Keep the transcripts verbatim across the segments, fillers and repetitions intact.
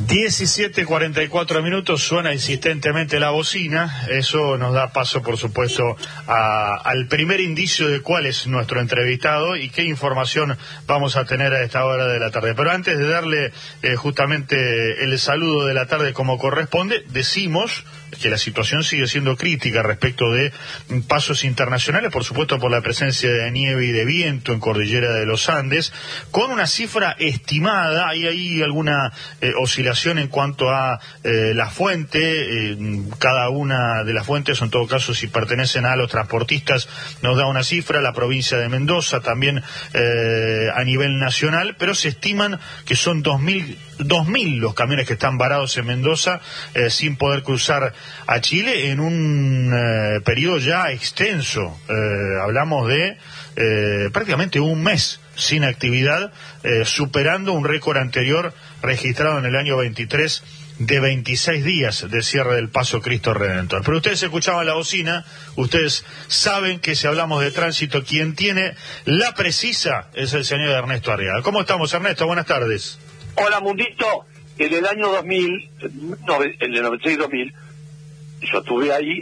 diecisiete cuarenta y cuatro minutos, suena insistentemente la bocina. Eso nos da paso, por supuesto, a, al primer indicio de cuál es nuestro entrevistado y qué información vamos a tener a esta hora de la tarde. Pero antes de darle eh, justamente el saludo de la tarde como corresponde, decimos que la situación sigue siendo crítica respecto de pasos internacionales, por supuesto por la presencia de nieve y de viento en Cordillera de los Andes, con una cifra estimada. Hay ahí alguna eh, oscilación en cuanto a eh, la fuente. Eh, cada una de las fuentes, en todo caso si pertenecen a los transportistas, nos da una cifra. La provincia de Mendoza también eh, a nivel nacional, pero se estiman que son dos mil los camiones que están varados en Mendoza eh, sin poder cruzar a Chile en un eh, periodo ya extenso. Eh, hablamos de eh, prácticamente un mes sin actividad, eh, superando un récord anterior registrado en el año veintitrés de veintiséis días de cierre del Paso Cristo Redentor. Pero ustedes escuchaban la bocina, ustedes saben que si hablamos de tránsito, quien tiene la precisa es el señor Ernesto Arriaga. ¿Cómo estamos, Ernesto? Buenas tardes. Hola, Mundito. En el año dos mil, no, en el noventa y seis dos mil, yo estuve ahí,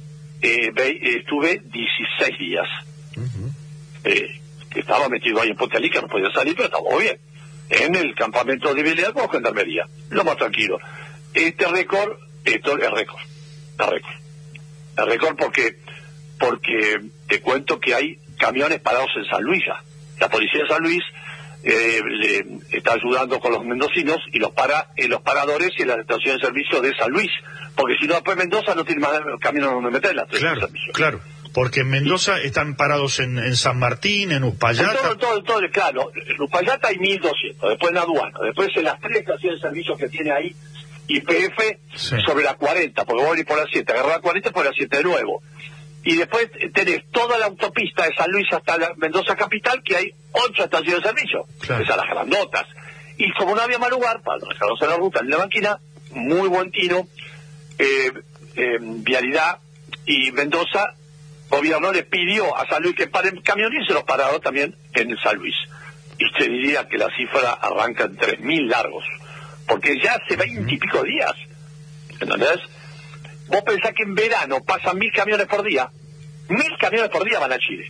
eh, estuve dieciséis días. Uh-huh. eh, estaba metido ahí en Pontalica, no podía salir, pero estaba bien. En el campamento de Belén con Gendarmería, lo más tranquilo. Este récord, esto es récord, es récord. Es récord porque, porque te cuento que hay camiones parados en San Luis ya. La policía de San Luis Eh, le está ayudando con los mendocinos y los para en los paradores y en las estaciones de servicio de San Luis, porque si no después Mendoza no tiene más camino donde meter las claro, de servicio. Claro, porque en Mendoza sí. Están parados en, en San Martín, en Uspallata. En todo, todo, todo, claro, en Uspallata hay mil doscientos, después en aduana, después en las tres estaciones de servicio que tiene ahí Y P F sí. Sobre la cuarenta, porque vos venís por la siete, agarrás la cuarenta por la siete de nuevo. Y después tenés toda la autopista de San Luis hasta la Mendoza Capital, que hay ocho estaciones de servicio, claro. Esas las grandotas. Y como no había más lugar para dejarlos en la ruta en la banquina, muy buen tino, eh, eh, Vialidad y Mendoza, gobierno le pidió a San Luis que paren camiones y se los pararon también en San Luis. Y se diría que la cifra arranca en tres mil largos, porque ya hace veinte y pico días, ¿entendés? Vos pensás que en verano pasan mil camiones por día, mil camiones por día van a Chile.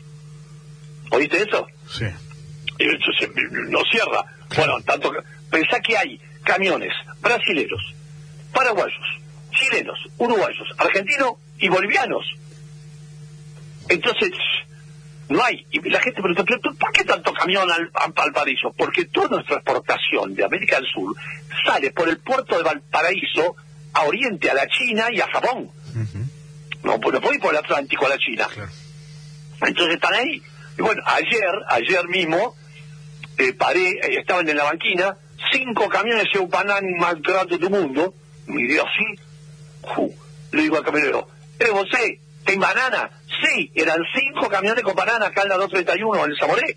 ¿Oíste eso? Sí. Y eso se, no cierra. Bueno, tanto que, pensá que hay camiones brasileros, paraguayos, chilenos, uruguayos, argentinos y bolivianos. Entonces, no hay. Y la gente pregunta, ¿por qué tanto camión al, al Valparaíso? Porque toda nuestra exportación de América del Sur sale por el puerto de Valparaíso a Oriente, a la China y a Japón. Uh-huh. No, no puede ir por el Atlántico a la China. Claro. Entonces están ahí. Y bueno, ayer, ayer mismo, eh, paré, eh, estaban en la banquina, cinco camiones de Eupanán más grandes del mundo. Miré así, uh, le digo al camionero, ¿eh, vos sé, ¿ten banana? Sí, eran cinco camiones con banana acá en la doscientos treinta y uno, en el Zamoré.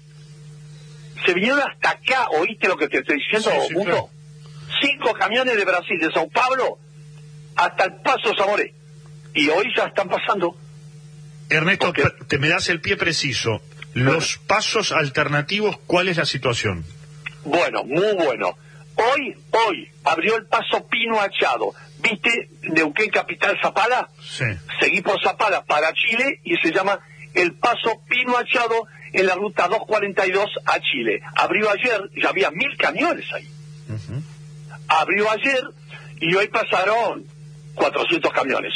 Se vinieron hasta acá, ¿oíste lo que te estoy diciendo, sí, sí, Mundo? Claro. Cinco camiones de Brasil, de Sao Paulo, hasta el Paso Zamoré. Y hoy ya están pasando. Ernesto, porque... te me das el pie preciso. Los pasos alternativos, ¿cuál es la situación? Bueno, muy bueno. Hoy, hoy, abrió el paso Pino Achado. ¿Viste Neuquén Capital Zapala? Sí. Seguí por Zapala para Chile y se llama el paso Pino Achado en la ruta doscientos cuarenta y dos a Chile. Abrió ayer, ya había mil camiones ahí. Uh-huh. Abrió ayer y hoy pasaron cuatrocientos camiones.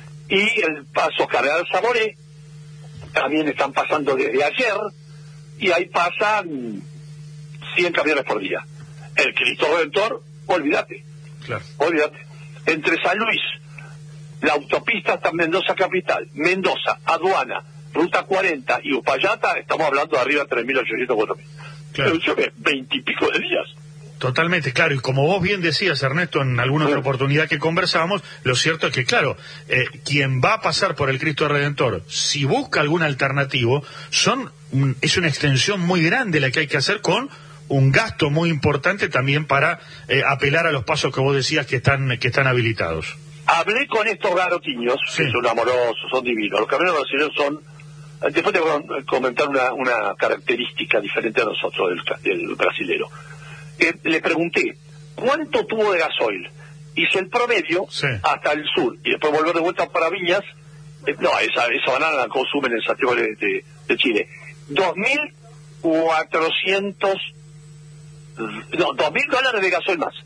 Y el paso Cardenal Zamoré también están pasando desde ayer y ahí pasan cien camiones por día. El Cristo Redentor, olvídate. Claro. Olvídate. Entre San Luis, la autopista hasta Mendoza Capital, Mendoza, Aduana, Ruta cuarenta y Uspallata, estamos hablando de arriba de tres mil ochocientos, cuatro mil. Claro. veinte y pico de días. Totalmente, claro, y como vos bien decías, Ernesto, en alguna sí. otra oportunidad que conversábamos, lo cierto es que, claro, eh, quien va a pasar por el Cristo Redentor, si busca algún alternativo, son un, es una extensión muy grande la que hay que hacer, con un gasto muy importante también para eh, apelar a los pasos que vos decías que están que están habilitados. Hablé con estos garotiños, sí. que son amorosos, son divinos, los camiones brasileños son... Después te voy a comentar una, una característica diferente a nosotros del, del brasilero. Eh, le pregunté, cuánto tuvo de gasoil. Hice el promedio sí. hasta el sur y después volver de vuelta para Viñas. Eh, no, esa, esa banana la consumen en Santiago de, de, de Chile. dos mil cuatrocientos, no, dos mil dólares de gasoil más.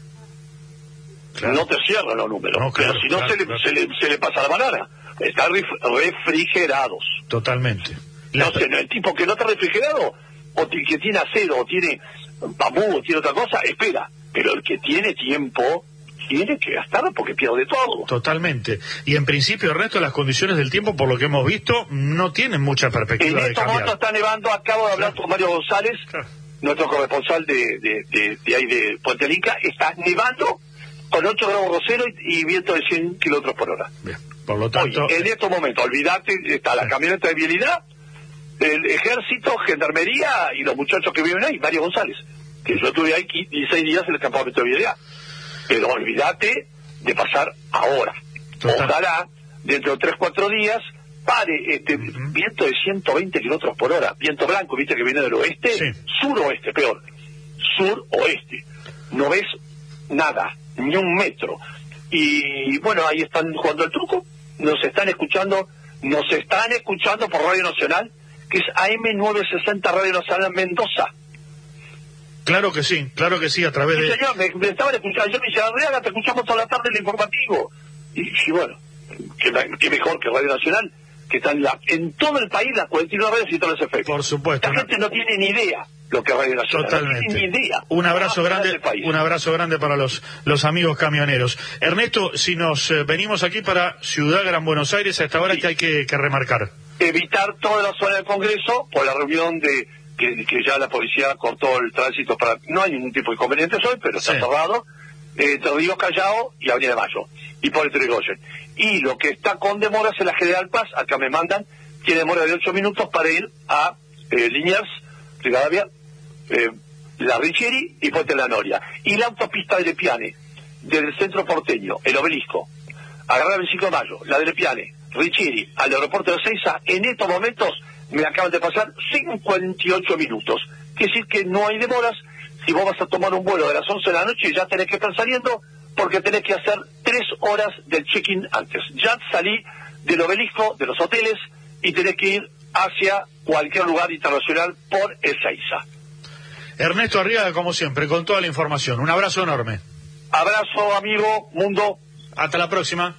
Claro. No te cierran los números, no, claro, pero si no claro, se, le, claro. se, le, se le pasa la banana. Están refrigerados. Totalmente. Entonces, no, el tipo que no está refrigerado, o que tiene acero, o tiene bambú, o tiene otra cosa, espera. Pero el que tiene tiempo, tiene que gastarlo porque pierde todo. Totalmente. Y en principio, el resto de las condiciones del tiempo, por lo que hemos visto, no tienen mucha perspectiva en de cambiar. En estos momentos está nevando, acabo de hablar claro. con Mario González, claro. nuestro corresponsal de, de, de, de ahí de Puente Lica, está nevando con ocho grados cero y, y viento de cien kilómetros por hora. Bien. Por lo tanto... Oye, en estos momentos, olvídate, está la camioneta de vialidad, el ejército, gendarmería y los muchachos que viven ahí, Mario González, que yo estuve ahí dieciséis días en el campamento de vialidad. Pero olvídate de pasar ahora. Total. Ojalá, dentro de tres, cuatro días, pare este uh-huh. viento de ciento veinte kilómetros por hora, viento blanco, viste que viene del oeste, sí. sur-oeste, peor, sur-oeste. No ves nada, ni un metro. Y bueno, ahí están jugando el truco, nos están escuchando, nos están escuchando por Radio Nacional, que es A M novecientos sesenta Radio Nacional en Mendoza. Claro que sí, claro que sí, a través sí, de... señor, me, me estaban escuchando, yo me decía, Arriaga, te escuchamos toda la tarde en el informativo. Y, y bueno, qué, qué mejor que Radio Nacional, que está en, la, en todo el país, las cuarenta y nueve radios y todos los efectos. Por supuesto. La una... gente no tiene ni idea lo que es Radio Nacional. Totalmente. No tiene ni idea. Un abrazo grande, un abrazo grande para los, los amigos camioneros. Ernesto, si nos eh, venimos aquí para Ciudad Gran Buenos Aires, a esta hora sí. que hay que, que remarcar. Evitar toda la zona del Congreso por la reunión de que, que ya la policía cortó el tránsito para... No hay ningún tipo de inconvenientes hoy, pero está sí. cerrado. Eh, entre Río Callao y Avenida Mayo. Y por el Trigoyen. Y lo que está con demoras en la General Paz, acá me mandan, tiene demora de ocho minutos para ir a eh, Liniers, Rivadavia, eh, la Richieri y Puente La Noria. Y la autopista de Lepiane, desde el centro porteño, el Obelisco, agarrar el veinticinco de mayo, la de Lepiane, Richieri, al aeropuerto de Ezeiza, en estos momentos me acaban de pasar cincuenta y ocho minutos. Quiere decir que no hay demoras. Si vos vas a tomar un vuelo de las once de la noche, ya tenés que estar saliendo, porque tenés que hacer tres horas del check-in antes. Ya salí del Obelisco, de los hoteles, y tenés que ir hacia cualquier lugar internacional por Ezeiza. Ernesto Arriaga, como siempre, con toda la información. Un abrazo enorme. Abrazo, amigo, mundo. Hasta la próxima.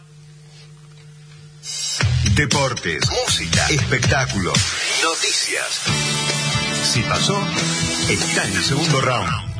Deportes, música, espectáculos, noticias. Si pasó, está en el segundo round.